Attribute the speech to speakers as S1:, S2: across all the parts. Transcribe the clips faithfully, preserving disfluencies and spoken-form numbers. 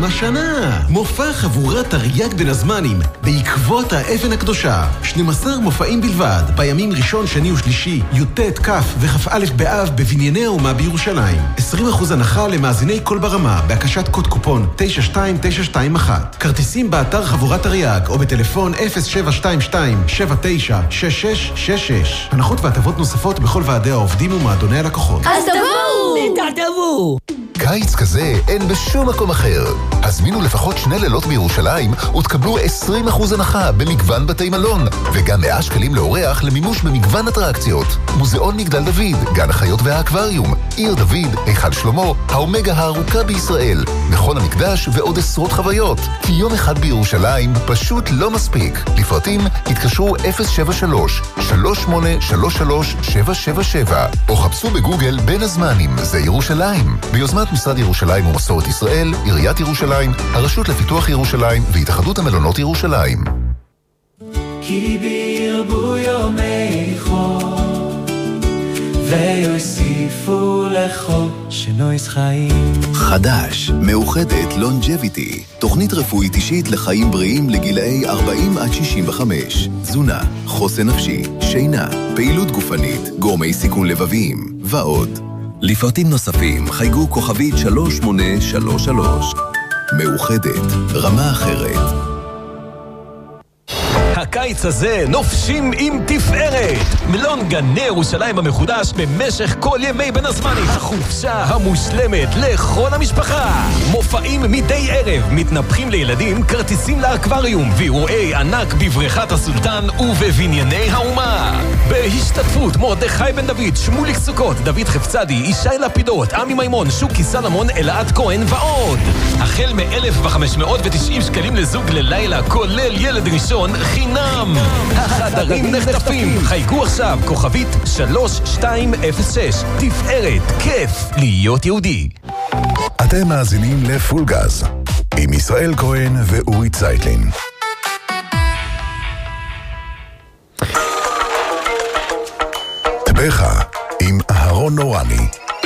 S1: גם השנה. מופע חבורת תרי"ג בין הזמנים, בעקבות האבן הקדושה. שנים עשר מופעים בלבד, בימים ראשון, שני ושלישי, י"ט, כ' וכ"א באב בבנייני האומה בירושלים. עשרים אחוז הנחה למאזיני כל ברמה, בהקשת קוד קופון תשע שתיים תשע שתיים אחת. כרטיסים באתר חבורת תרי"ג, או בטלפון אפס שבע שתיים שתיים שבע תשע שש שש שש שש. הנחות והטבות נוספות בכל ועדי העובדים ומועדוני הלקוחות.
S2: אז תבואו! תבואו!
S3: קיץ כזה אין בשום מקום אחר. הזמינו לפחות שני לילות בירושלים ותקבלו עשרים אחוז הנחה במגוון בתי מלון, וגם מאה שקלים לאורח למימוש במגוון אטרקציות. מוזיאון מגדל דוד, גן החיות והאקווריום, עיר דוד, היכל שלמה, האומגה הארוכה בישראל, מכון המקדש ועוד עשרות חוויות. כי יום אחד בירושלים פשוט לא מספיק. לפרטים התקשרו אפס שבע שלוש שלוש שמונה שלוש שלוש שבע שבע שבע או חפשו בגוגל בין הזמנים זה ירושלים. ביוזמת משרד ירושלים ומסורת ישראל, עיריית ירושלים, הרשות לפיתוח ירושלים והתאחדות המלונות ירושלים.
S4: כי בירבו יומי חול ויוסיפו לחול שנויס חיים.
S5: חדש, מאוחדת לונג'ביטי, תוכנית רפואית אישית לחיים בריאים לגילאי ארבעים עד שישים וחמש. תזונה, חוסן נפשי, שינה, פעילות גופנית, גורמי סיכון לבביים ועוד. לפרטים נוספים חייגו כוכבית שלוש שמונה שלוש שלוש. מאוחדת, רמה אחרת.
S6: הקיץ הזה נופשים עם תפארת. מלון גני ירושלים המחודש במשך כל ימי בין הזמנים. החופשה המושלמת לכל המשפחה. מופעים מדי ערב, מתנפחים לילדים, כרטיסים לאקווריום, ואירועי ענק בבריכת הסולטן ובבנייני האומה. בהשתתפות מרדכי בן דוד, שמוליק סוכות, דוד חפצדי, ישי לפידות, עמי מימון, שוקי סלמון, אלעד כהן ועוד. החל מ-אלף וחמש מאות ותשעים שקלים לזוג ללילה, כולל ילד ראשון, חינם. החדרים נחטפים. חייגו עכשיו כוכבית שלוש שתיים אפס שש. תפארת, כיף להיות יהודי.
S3: אתם מאזינים לפול גז עם ישראל כהן ואורי צייטלין. טבחה עם אהרון נורני.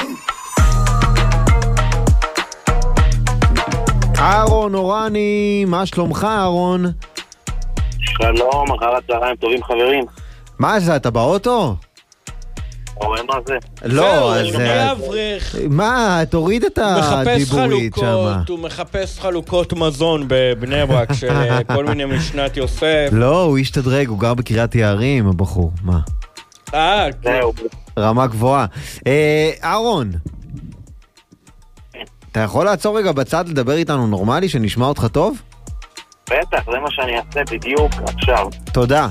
S7: אהרון נורני, מה שלומך אהרון?
S8: שלום, אחר הצהריים טובים חברים.
S7: מה זה, אתה באוטו?
S8: רואה מה זה?
S7: לא, אז...
S9: אברך.
S7: מה, תוריד את הדיבורית שמה.
S9: הוא מחפש חלוקות מזון בבני ברק של כל מיני משנת יוסף.
S7: לא, הוא השתדרג, הוא גר בקריית יערים, הבחור, מה?
S9: אה,
S8: זהו.
S7: רמה גבוהה. אהרון, אתה יכול לעצור רגע בצד לדבר איתנו נורמלי, שנשמע אותך טוב?
S8: בטח, זה מה שאני אעשה בדיוק עכשיו.
S7: תודה.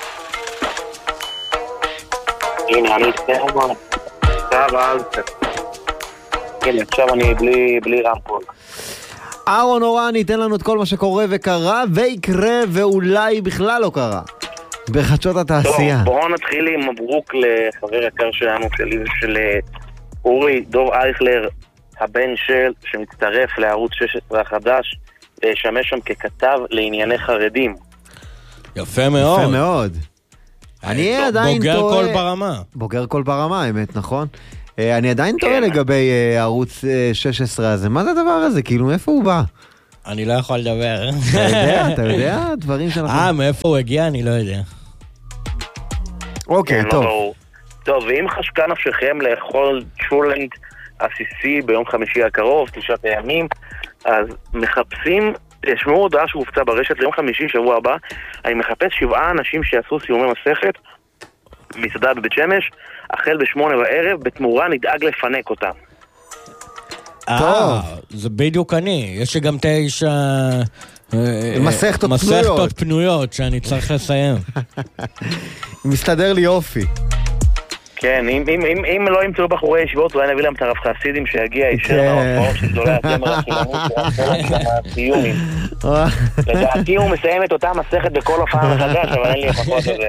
S8: הנה, אני אצטער מה. עכשיו, אז... הנה, עכשיו אני בלי, בלי רמקול.
S7: אהרון נורני, תן לנו את כל מה שקורה וקרה, ויקרה ואולי בכלל לא קרה. בחדשות התעשייה.
S8: טוב, בואו נתחיל עם מברוק לחבר יקר שלנו, שלי ושל אורי, דור אייכלר, הבן של, שמצטרף לערוץ שש עשרה החדש, לשמש שם ככתב לענייני חרדים.
S9: יפה מאוד.
S7: יפה מאוד. אני עדיין טועה...
S9: בוגר כל ברמה.
S7: בוגר כל ברמה, האמת, נכון? אני עדיין טועה לגבי ערוץ שש עשרה הזה. מה זה הדבר הזה? כאילו, מאיפה הוא בא?
S9: אני לא יכול לדבר.
S7: אתה יודע, אתה יודע? דברים שאנחנו...
S9: אה, מאיפה הוא הגיע? אני לא יודע.
S7: אוקיי, טוב.
S8: טוב, ואם חשקה נפשכם לאכול צ'ולנט עסיסי ביום חמישי הקרוב, תשעת הימים, אז מחפשים, תשמעו הודעה שהופצה ברשת ליום חמישי, שבוע הבא, אני מחפש שבעה אנשים שיעשו סיומי מסכת, מסעדה בבית שמש, החל בשמונה בערב, בתמורה נדאג לפנק אותם.
S9: אה, זה בדיוק אני. יש גם תשע...
S7: מסכתות פנויות.
S9: מסכתות פנויות שאני צריך לסיים.
S7: מסתדר לי יופי.
S8: כן, אם, אם, אם, אם לא ימצאו בחורי ישיבות, אולי נביא להם את הרב חסידים שיגיע ישר מהאופעות של גדולי הזמר החילונות של הסיומים. לדעתי הוא מסיים את אותה מסכת בכל הופעה מחדש, אבל אין לי הפחות הזה.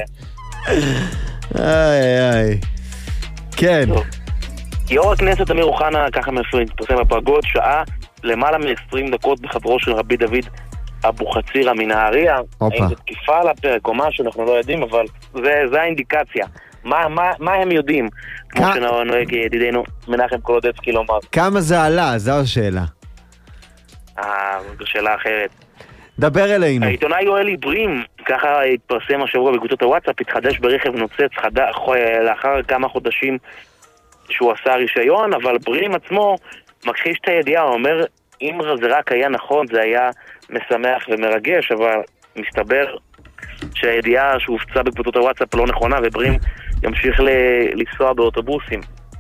S7: איי איי. כן.
S8: יו"ר הכנסת אמיר אוחנה, ככה מפרסם בפגות, שעה למעלה מ-עשרים דקות בחדרו של רבי דוד אבוחצירא מנהריה. האם זה תקיפה על הפרק או משהו, אנחנו לא יודעים, אבל זה, זה האינדיקציה. מה, מה, מה הם יודעים? כמו שנוהג ידידנו מנחם קולודצקי לומר.
S7: כמה זה עלה? זו השאלה.
S8: אה, זו שאלה אחרת.
S7: דבר אלינו.
S8: העיתונאי יואל עיברים, ככה התפרסם השבוע בקבוצות הוואטסאפ, התחדש ברכב נוצץ חדש, לאחר כמה חודשים שהוא עשה רישיון, אבל ברים עצמו מכחיש את הידיעה, הוא אומר, אם זה רק היה נכון, זה היה משמח ומרגש, אבל מסתבר שהידיעה שהופצה בקבוצות הוואטסאפ לא נכונה, וברים ימשיך לנסוע באוטובוסים.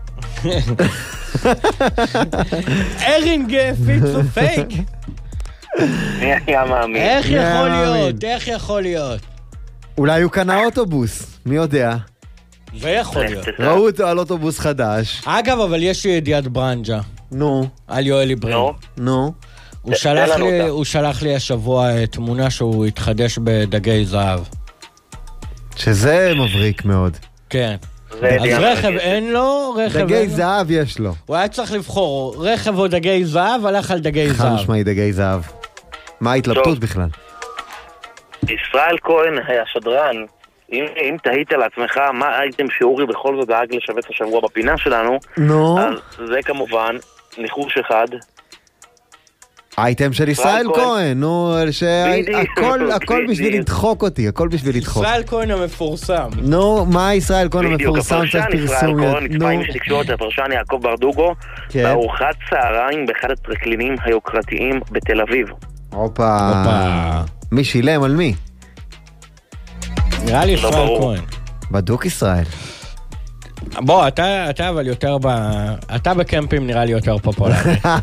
S9: ארינג פיצו פייק.
S8: מי היה מאמין?
S9: איך יכול להיות? איך יכול להיות?
S7: אולי הוא קנה אוטובוס, מי יודע?
S9: זה יכול להיות.
S7: ראו אותו על אוטובוס חדש.
S9: אגב, אבל יש לי ידיעת ברנג'ה.
S7: נו.
S9: על יואל עיברים.
S7: נו.
S9: הוא שלח לי, הוא שלח לי השבוע תמונה שהוא התחדש בדגי זהב.
S7: שזה מבריק מאוד.
S9: כן. אז רכב אין לו, רכב אין לו.
S7: דגי זהב יש לו.
S9: הוא היה צריך לבחור רכב או דגי זהב, הלך על דגי זהב.
S7: חד משמעי דגי זהב. מה ההתלבטות בכלל?
S8: ישראל כהן השדרן, אם, אם תהית לעצמך מה האייטם שאורי בכל זאת דאג לשבץ השבוע בפינה שלנו,
S7: נו.
S8: אז זה כמובן ניחוש אחד.
S7: האייטם של ישראל כהן, נו, הכל בשביל לדחוק אותי, הכל בשביל לדחוק.
S9: ישראל כהן המפורסם.
S7: נו, מה ישראל כהן המפורסם?
S8: בדיוק, הפרשן ישראל כהן נצפה עם שתקשורת הפרשן יעקב ברדוגו, בארוחת צהריים באחד הטרקלינים היוקרתיים בתל אביב.
S7: הופה. מי שילם על מי?
S9: נראה לי ישראל כהן.
S7: בדוק ישראל.
S9: בוא, אתה, אתה אבל יותר ב... אתה בקמפים נראה לי יותר פופולרי.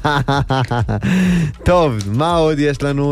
S7: טוב, מה עוד יש לנו?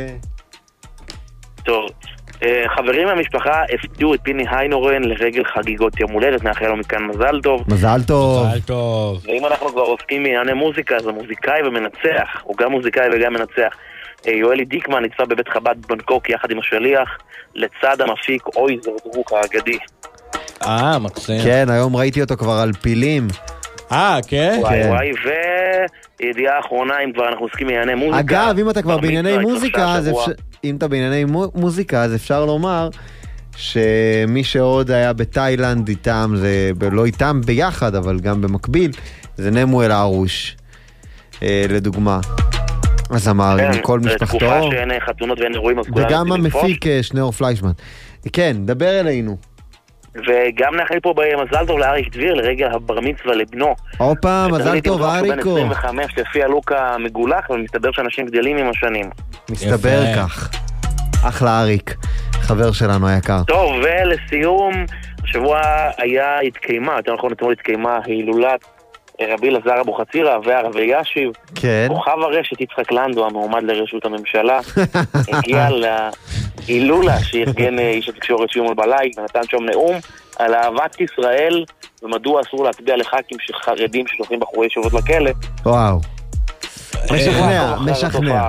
S8: טוב, חברים מהמשפחה הפתיעו את פיני היינורן לרגל חגיגות יום הולדת, נאחל לו מכאן מזל טוב.
S7: מזל טוב.
S9: מזל טוב.
S8: ואם אנחנו כבר עוסקים בענייני מוזיקה, אז המוזיקאי ומנצח, הוא גם מוזיקאי וגם מנצח. יואלי דיקמן נצפה בבית חב"ד בנקוק יחד עם השליח, לצד המפיק אוי זרדרוך האגדי.
S9: אה, מקסים.
S7: כן, היום ראיתי אותו כבר על פילים.
S9: אה, כן?
S8: וואי וואי, וידיעה האחרונה, אם כבר אנחנו עוסקים בענייני מוזיקה.
S7: אגב, אם אתה כבר בענייני מוזיקה, אם אתה בענייני מוזיקה, אז אפשר לומר שמי שעוד היה בתאילנד איתם, זה לא איתם ביחד, אבל גם במקביל, זה נמואל ארוש, לדוגמה. אז אמר, עם כל משפחתו.
S8: תקופה שאין חתונות ואין אירועים, אז כולם
S7: וגם המפיק שניאור פליישמן. כן, דבר אלינו.
S8: וגם נאחל פה במזל טוב לאריק דביר לרגל הבר מצווה לבנו.
S7: הופה, מזל טוב אריקו.
S8: עשרים וחמש לפי הלוק המגולח, ומסתבר שאנשים גדלים עם השנים.
S7: מסתבר כך. אחלה אריק, חבר שלנו היקר.
S8: טוב, ולסיום, השבוע היה התקיימה, יותר נכון אתמול התקיימה הילולת רבי אלעזר אבוחצירא והרב אלישיב.
S7: כן.
S8: כוכב הרשת יצחק לנדו המועמד לראשות הממשלה הגיע להילולה שארגן איש התקשורת שמעון בלאי ונתן שם נאום על אהבת ישראל ומדוע אסור להצביע לח"כים חרדים ששולחים בחורי ישיבות לכלא.
S7: וואו. משכנע, משכנע.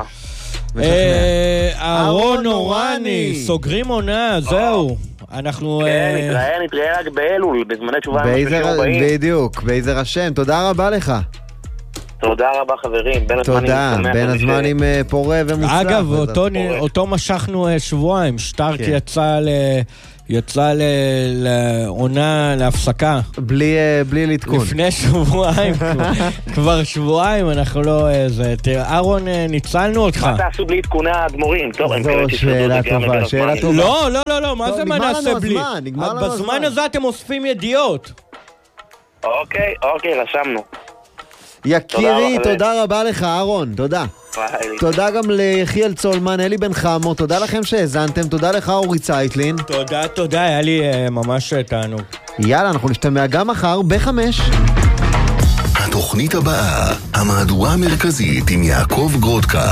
S9: אהרון אורני, סוגרים עונה, זהו. אנחנו...
S8: כן, נתראה, נתראה רק באלול, בזמני תשובה המשפטים הבאים.
S7: בדיוק, בעזר השם, תודה רבה לך.
S8: תודה רבה חברים, בין הזמנים...
S7: תודה, בין הזמנים פורה ומוצלח.
S9: אגב, אותו משכנו שבועיים, שטרק יצא ל... יצא לעונה, להפסקה.
S7: בלי, בלי לתקון.
S9: לפני שבועיים, כבר שבועיים, אנחנו לא... תראה, אהרון, ניצלנו אותך.
S8: מה תעשו בלי עדכוני האדמו"רים? טוב, אני מקווה
S7: שתשרדו את זה גם לבין הזמן.
S9: לא, לא, לא, לא, מה זה מה נעשה בלי? בזמן הזה אתם אוספים ידיעות.
S8: אוקיי, אוקיי, רשמנו.
S7: יקירי, תודה רבה לך, אהרון, תודה. תודה גם ליחיאל צולמן, אלי בן חמו, תודה לכם שהזנתם, תודה לך אורי צייטלין.
S9: תודה, תודה, היה לי ממש תענוג.
S7: יאללה, אנחנו נשתמע גם מחר בחמש.
S5: התוכנית הבאה, המהדורה המרכזית עם יעקב גרודקה.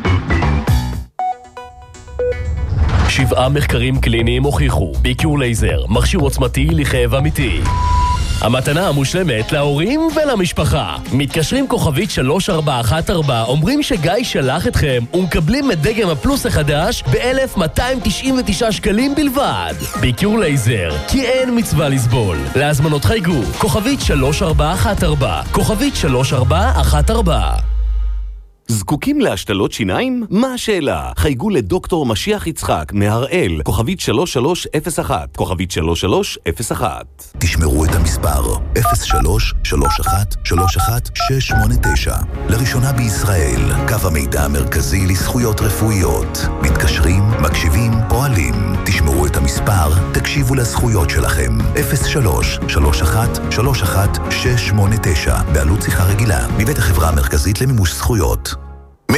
S10: שבעה מחקרים קליניים הוכיחו, ביקור לייזר, מכשיר עוצמתי לכאב אמיתי. המתנה המושלמת להורים ולמשפחה. מתקשרים כוכבית שלוש ארבע אחת ארבע, אומרים שגיא שלח אתכם ומקבלים את דגם הפלוס החדש ב-אלף מאתיים תשעים ותשעה שקלים בלבד. ביקור לייזר, כי אין מצווה לסבול. להזמנות חייגו, כוכבית שלוש ארבע אחת ארבע, כוכבית שלוש ארבע אחת ארבע.
S11: זקוקים להשתלות שיניים? מה השאלה? חייגו לדוקטור משיח יצחק מהראל, כוכבית שלוש שלוש אפס אחת, כוכבית שלוש שלוש אפס אחת.
S3: תשמרו את המספר אפס שלוש שלוש אחת שלוש אחת שש שמונה תשע. לראשונה בישראל, קו המידע המרכזי לזכויות רפואיות. מתקשרים, מקשיבים, פועלים. תשמרו את המספר, תקשיבו לזכויות שלכם. אפס שלוש שלוש אחת שלוש אחת שש שמונה תשע. בעלות שיחה רגילה, מבית החברה המרכזית למימוש זכויות.